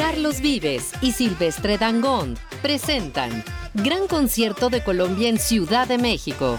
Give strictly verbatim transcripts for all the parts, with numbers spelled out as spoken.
Carlos Vives y Silvestre Dangond presentan Gran Concierto de Colombia en Ciudad de México.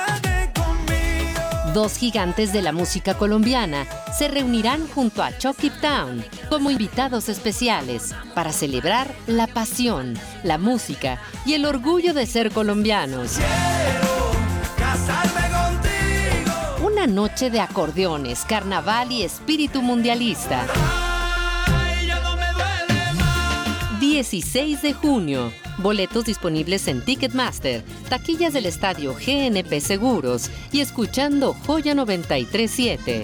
Dos gigantes de la música colombiana se reunirán junto a Chucky Town como invitados especiales para celebrar la pasión, la música y el orgullo de ser colombianos. Quiero casarme contigo. Una noche de acordeones, carnaval y espíritu mundialista. Ay, ya no me duele más. dieciséis de junio. Boletos disponibles en Ticketmaster, taquillas del estadio G N P Seguros y escuchando Joya noventa y tres punto siete.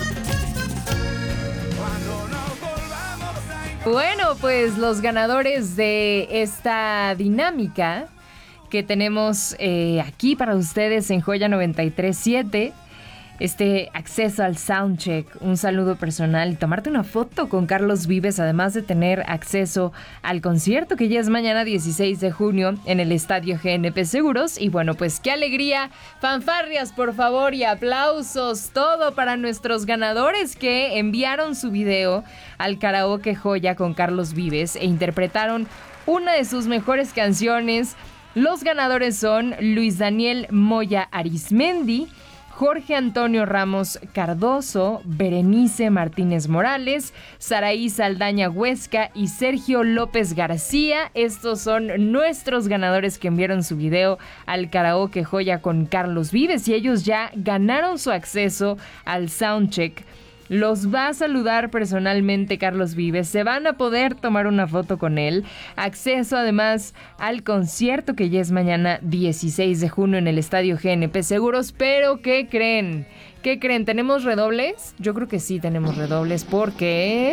Bueno, pues los ganadores de esta dinámica que tenemos eh, aquí para ustedes en Joya noventa y tres punto siete, este acceso al soundcheck, un saludo personal y tomarte una foto con Carlos Vives, además de tener acceso al concierto que ya es mañana dieciséis de junio en el estadio G N P Seguros. Y bueno, pues qué alegría, fanfarrias por favor y aplausos, todo para nuestros ganadores que enviaron su video al karaoke Joya con Carlos Vives e interpretaron una de sus mejores canciones. Los ganadores son Luis Daniel Moya Arismendi, Jorge Antonio Ramos Cardoso, Berenice Martínez Morales, Saraí Saldaña Huesca y Sergio López García. Estos son nuestros ganadores que enviaron su video al karaoke Joya con Carlos Vives y ellos ya ganaron su acceso al soundcheck. Los va a saludar personalmente Carlos Vives, se van a poder tomar una foto con él, acceso además al concierto que ya es mañana dieciséis de junio en el estadio G N P Seguros. Pero ¿qué creen? ¿Qué creen? ¿Tenemos redobles? Yo creo que sí tenemos redobles porque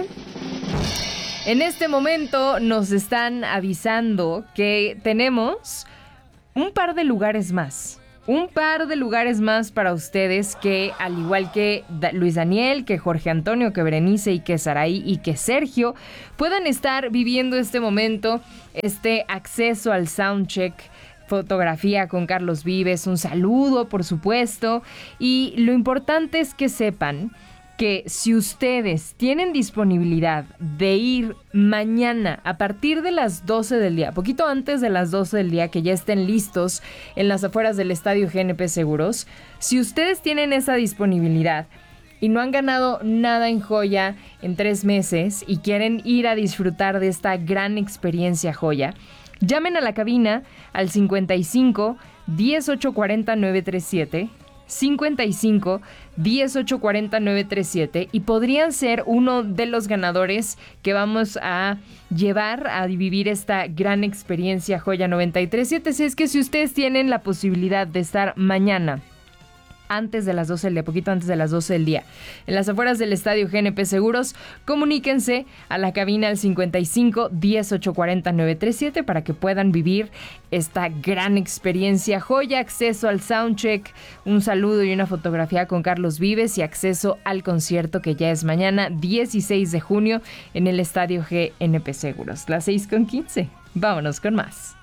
en este momento nos están avisando que tenemos un par de lugares más. Un par de lugares más para ustedes que, al igual que Luis Daniel, que Jorge Antonio, que Berenice y que Saraí y que Sergio, puedan estar viviendo este momento, este acceso al soundcheck, fotografía con Carlos Vives, un saludo, por supuesto. Y lo importante es que sepan que si ustedes tienen disponibilidad de ir mañana a partir de las doce del día, poquito antes de las doce del día, que ya estén listos en las afueras del estadio G N P Seguros, si ustedes tienen esa disponibilidad y no han ganado nada en Joya en tres meses y quieren ir a disfrutar de esta gran experiencia Joya, llamen a la cabina al cincuenta y cinco, diez, ocho cuarenta, nueve treinta y siete, cincuenta y cinco, diez, ocho cuarenta, nueve treinta y siete y podrían ser uno de los ganadores que vamos a llevar a vivir esta gran experiencia Joya noventa y tres punto siete. Si es que si ustedes tienen la posibilidad de estar mañana antes de las doce del día, poquito antes de las doce del día, en las afueras del estadio G N P Seguros, comuníquense a la cabina al cincuenta y cinco, diez, ocho cuarenta, nueve treinta y siete para que puedan vivir esta gran experiencia Joya, acceso al soundcheck, un saludo y una fotografía con Carlos Vives y acceso al concierto que ya es mañana dieciséis de junio en el estadio G N P Seguros. Las seis con quince. Vámonos con más.